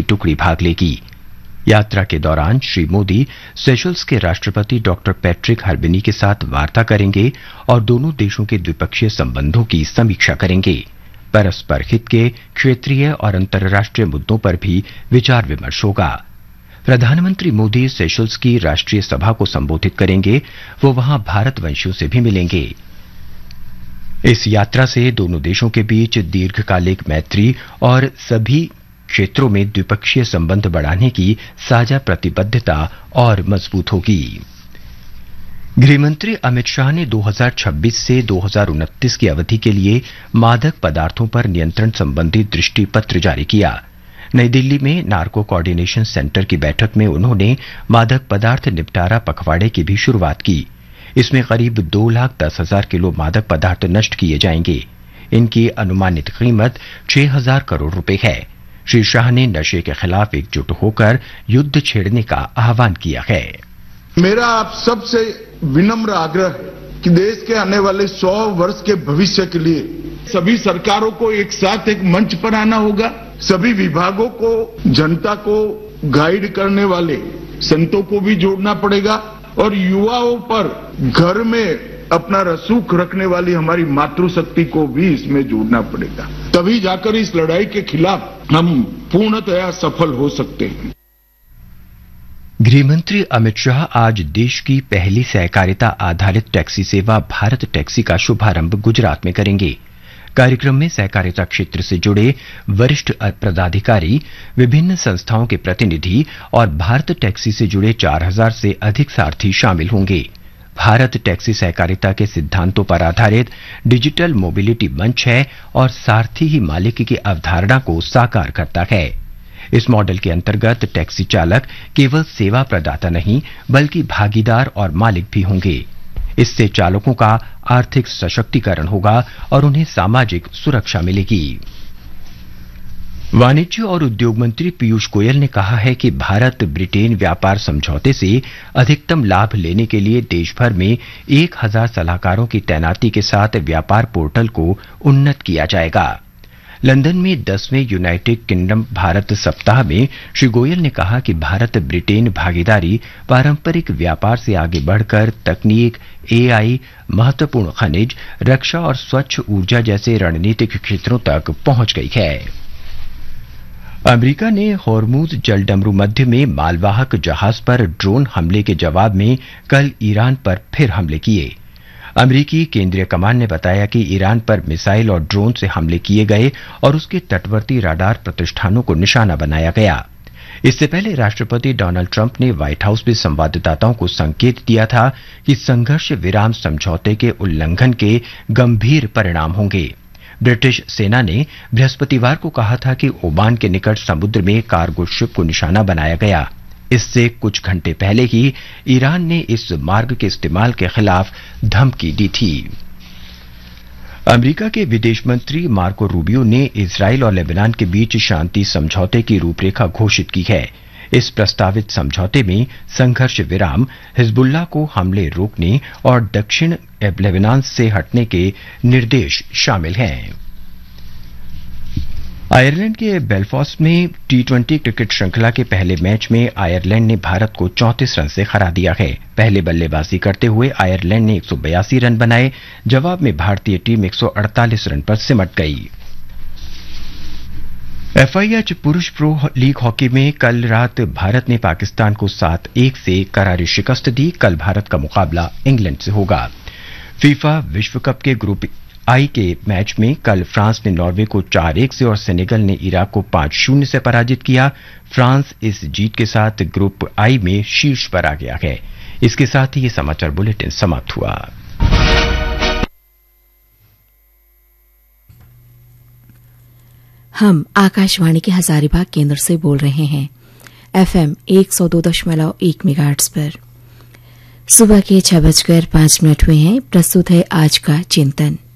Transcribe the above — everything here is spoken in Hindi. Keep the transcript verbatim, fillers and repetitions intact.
टुकड़ी भाग लेगी। यात्रा के दौरान श्री मोदी सेशल्स के राष्ट्रपति डॉक्टर पैट्रिक हर्बिनी के साथ वार्ता करेंगे और दोनों देशों के द्विपक्षीय संबंधों की समीक्षा करेंगे। परस्पर हित के क्षेत्रीय और अंतर्राष्ट्रीय मुद्दों पर भी विचार विमर्श होगा। प्रधानमंत्री मोदी सेशल्स की राष्ट्रीय सभा को संबोधित करेंगे। वो वहां भारतवंशियों से भी मिलेंगे। इस यात्रा से दोनों देशों के बीच दीर्घकालिक मैत्री और सभी क्षेत्रों में द्विपक्षीय संबंध बढ़ाने की साझा प्रतिबद्धता और मजबूत होगी। गृहमंत्री अमित शाह ने दो हज़ार छब्बीस से दो हज़ार उनतीस की अवधि के लिए मादक पदार्थों पर नियंत्रण संबंधी दृष्टि पत्र जारी किया। नई दिल्ली में नार्को कोऑर्डिनेशन सेंटर की बैठक में उन्होंने मादक पदार्थ निपटारा पखवाड़े की भी शुरुआत की। इसमें करीब दो लाख दस हजार किलो मादक पदार्थ नष्ट किए जाएंगे। इनकी अनुमानित कीमत छह हजार करोड़ रुपए है। श्री शाह ने नशे के खिलाफ एकजुट होकर युद्ध छेड़ने का आह्वान किया है। मेरा आप सबसे विनम्र आग्रह है कि देश के आने वाले सौ वर्ष के भविष्य के लिए सभी सरकारों को एक साथ एक मंच पर आना होगा। सभी विभागों को, जनता को गाइड करने वाले संतों को भी जोड़ना पड़ेगा और युवाओं पर घर में अपना रसूख रखने वाली हमारी मातृशक्ति को भी इसमें जोड़ना पड़ेगा। तभी जाकर इस लड़ाई के खिलाफ हम पूर्णतया सफल हो सकते हैं। गृहमंत्री अमित शाह आज देश की पहली सहकारिता आधारित टैक्सी सेवा भारत टैक्सी का शुभारंभ गुजरात में करेंगे। कार्यक्रम में सहकारिता क्षेत्र से जुड़े वरिष्ठ पदाधिकारी, विभिन्न संस्थाओं के प्रतिनिधि और भारत टैक्सी से जुड़े चार हजार से अधिक सारथी शामिल होंगे। भारत टैक्सी सहकारिता के सिद्धांतों पर आधारित डिजिटल मोबिलिटी मंच है और सारथी ही मालिक की अवधारणा को साकार करता है। इस मॉडल के अंतर्गत टैक्सी चालक केवल सेवा प्रदाता नहीं बल्कि भागीदार और मालिक भी होंगे। इससे चालकों का आर्थिक सशक्तिकरण होगा और उन्हें सामाजिक सुरक्षा मिलेगी। वाणिज्य और उद्योग मंत्री पीयूष गोयल ने कहा है कि भारत ब्रिटेन व्यापार समझौते से अधिकतम लाभ लेने के लिए देश भर में एक हजार सलाहकारों की तैनाती के साथ व्यापार पोर्टल को उन्नत किया जाएगा। लंदन में दसवें यूनाइटेड किंगडम भारत सप्ताह में श्री गोयल ने कहा कि भारत ब्रिटेन भागीदारी पारंपरिक व्यापार से आगे बढ़कर तकनीक, एआई, महत्वपूर्ण खनिज, रक्षा और स्वच्छ ऊर्जा जैसे रणनीतिक क्षेत्रों तक पहुंच गई है। अमेरिका ने होर्मुज जलडमरू मध्य में मालवाहक जहाज पर ड्रोन हमले के जवाब में कल ईरान पर फिर हमले किए। अमेरिकी केंद्रीय कमान ने बताया कि ईरान पर मिसाइल और ड्रोन से हमले किए गए और उसके तटवर्ती राडार प्रतिष्ठानों को निशाना बनाया गया। इससे पहले राष्ट्रपति डोनाल्ड ट्रंप ने व्हाइट हाउस में संवाददाताओं को संकेत दिया था कि संघर्ष विराम समझौते के उल्लंघन के गंभीर परिणाम होंगे। ब्रिटिश सेना ने बृहस्पतिवार को कहा था कि ओमान के निकट समुद्र में कार्गो शिप को निशाना बनाया गया। इससे कुछ घंटे पहले ही ईरान ने इस मार्ग के इस्तेमाल के खिलाफ धमकी दी थी। अमेरिका के विदेश मंत्री मार्को रूबियो ने इजराइल और लेबनान के बीच शांति समझौते की रूपरेखा घोषित की है। इस प्रस्तावित समझौते में संघर्ष विराम, हिजबुल्लाह को हमले रोकने और दक्षिण लेबनान से हटने के निर्देश शामिल हैं। आयरलैंड के बेलफास्ट में टी ट्वेंटी क्रिकेट श्रृंखला के पहले मैच में आयरलैंड ने भारत को चौंतीस रन से हरा दिया है। पहले बल्लेबाजी करते हुए आयरलैंड ने एक सौ बयासी रन बनाए। जवाब में भारतीय टीम एक सौ अड़तालीस रन पर सिमट गई। एफआईएच पुरुष प्रो लीग हॉकी में कल रात भारत ने पाकिस्तान को सात एक से करारी शिकस्त दी। कल भारत का मुकाबला इंग्लैंड से होगा। फीफा विश्व कप के ग्रुप आई के मैच में कल फ्रांस ने नॉर्वे को चार एक से और सेनेगल ने इराक को पांच शून्य से पराजित किया। फ्रांस इस जीत के साथ ग्रुप आई में शीर्ष पर आ गया है। इसके साथ ही ये समाचार बुलेटिन समाप्त हुआ। हम आकाशवाणी के हजारीबाग केंद्र से बोल रहे हैं, एफएम एक सौ दो दशमलव एक मेगाहर्ट्ज पर। सुबह के छह बजकर पांच मिनट हुए हैं। प्रस्तुत है आज का चिंतन।